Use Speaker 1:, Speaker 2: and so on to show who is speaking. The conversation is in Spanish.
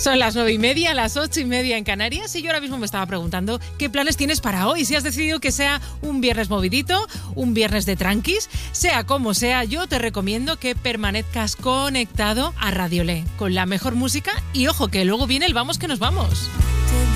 Speaker 1: Son las 9:30, las 8:30 en Canarias, y yo ahora mismo me estaba preguntando qué planes tienes para hoy. Si has decidido que sea un viernes movidito, un viernes de tranquis, sea como sea, yo te recomiendo que permanezcas conectado a Radio Le, con la mejor música, y ojo que luego viene el Vamos que nos vamos.